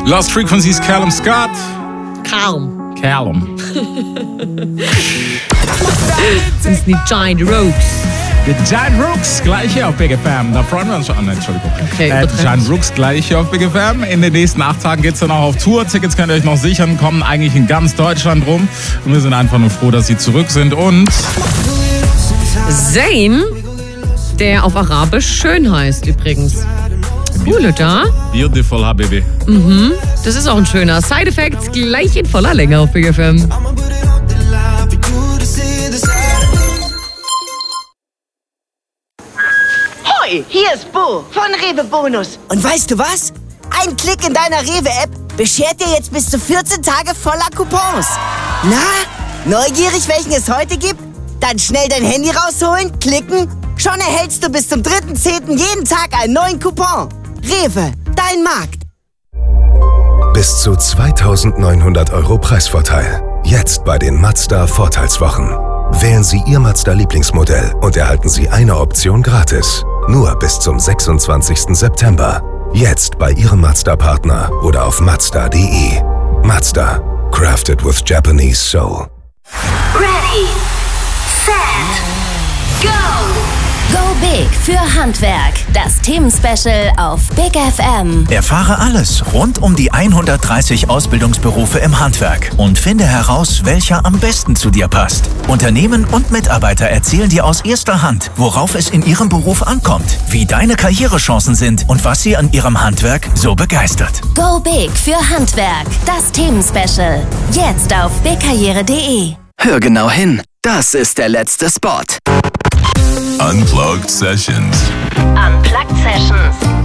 Lost Frequencies, Callum Scott. Callum. Das sind die Giant Rooks. Die Giant Rooks, gleich hier auf Big FM. Da freuen wir uns schon. Entschuldigung. Okay, Giant Rooks gleich hier auf Big FM. In den nächsten 8 Tagen geht es dann auch auf Tour. Tickets könnt ihr euch noch sichern. Kommen eigentlich in ganz Deutschland rum. Und wir sind einfach nur froh, dass sie zurück sind. Und Zayn, der auf Arabisch schön heißt übrigens. Cool, oder? Beautiful, Habibi. Das ist auch ein schöner Side Effects, gleich in voller Länge auf Big FM. Hoi, hier ist Bo von Rewe Bonus. Und weißt du was? Ein Klick in deiner Rewe-App beschert dir jetzt bis zu 14 Tage voller Coupons. Na, neugierig, welchen es heute gibt? Dann schnell dein Handy rausholen, klicken. Schon erhältst du bis zum 3.10. jeden Tag einen neuen Coupon. Rewe, dein Markt. Bis zu 2.900 € Preisvorteil. Jetzt bei den Mazda Vorteilswochen. Wählen Sie Ihr Mazda-Lieblingsmodell und erhalten Sie eine Option gratis. Nur bis zum 26. September. Jetzt bei Ihrem Mazda-Partner oder auf Mazda.de. Mazda. Crafted with Japanese soul. Ready, set, go! Go Big für Handwerk. Das Themenspecial auf Big FM. Erfahre alles rund um die 130 Ausbildungsberufe im Handwerk und finde heraus, welcher am besten zu dir passt. Unternehmen und Mitarbeiter erzählen dir aus erster Hand, worauf es in ihrem Beruf ankommt, wie deine Karrierechancen sind und was sie an ihrem Handwerk so begeistert. Go Big für Handwerk. Das Themenspecial. Jetzt auf bigkarriere.de. Hör genau hin. Das ist der letzte Spot. Unplugged Sessions. Unplugged Sessions.